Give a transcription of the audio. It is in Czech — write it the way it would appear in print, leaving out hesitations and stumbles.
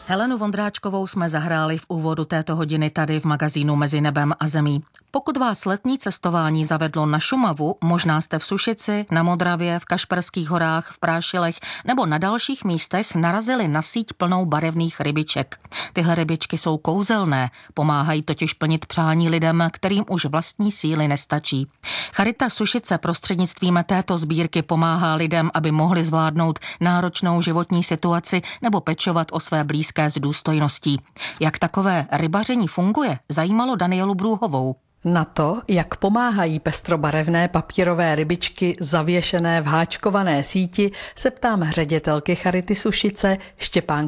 Helenu Vondráčkovou jsme zahráli v úvodu této hodiny tady v magazínu Mezi nebem a zemí. Pokud vás letní cestování zavedlo na Šumavu, možná jste v Sušici, na Modravě, v Kašperských horách, v Prášilech nebo na dalších místech narazili na síť plnou barevných rybiček. Tyhle rybičky jsou kouzelné, pomáhají totiž plnit přání lidem, kterým už vlastní síly nestačí. Charita Sušice prostřednictvím této sbírky pomáhá lidem, aby mohli zvládnout náročnou životní situaci nebo pečovat o své blízké s důstojností. Jak takové rybaření funguje, zajímalo Danielu Brůhovou. Na to, jak pomáhají pestrobarevné papírové rybičky zavěšené v háčkované síti, se ptám ředitelky Charity Sušice Štěpánky